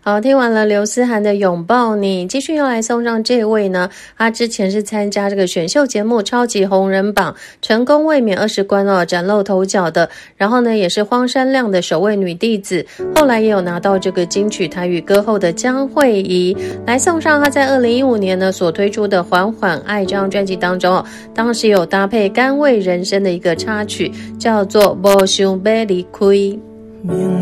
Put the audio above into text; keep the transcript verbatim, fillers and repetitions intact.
好，听完了刘思涵的拥抱你，继续要来送上这位呢，他之前是参加这个选秀节目超级红人榜，成功卫冕二十关哦，崭露头角的，然后呢也是荒山亮的首位女弟子，后来也有拿到这个金曲台语歌后的江蕙怡，来送上她在二零一五年呢所推出的缓缓爱这张专辑当中哦，当时有搭配甘味人生的一个插曲，叫做无想要离开。